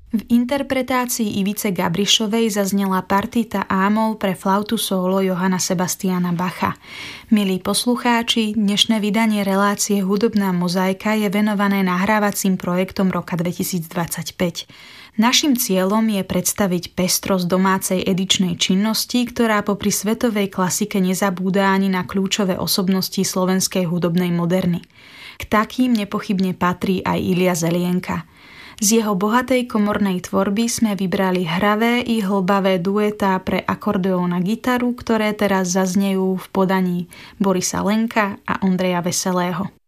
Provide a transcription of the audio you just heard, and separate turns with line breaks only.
V interpretácii Ivice Gabrišovej zaznela partita A-moll pre flautu solo Johanna Sebastiana Bacha. Milí poslucháči, dnešné vydanie relácie Hudobná mozaika je venované nahrávacím projektom roka 2025. Naším cieľom je predstaviť pestrosť domácej edičnej činnosti, ktorá popri svetovej klasike nezabúda ani na kľúčové osobnosti slovenskej hudobnej moderny. K takým nepochybne patrí aj Ilia Zelienka. Z jeho bohatej komornej tvorby sme vybrali hravé i hlbavé duetá pre akordeón a gitaru, ktoré teraz zaznejú v podaní Borisa Lenka a Ondreja Veselého.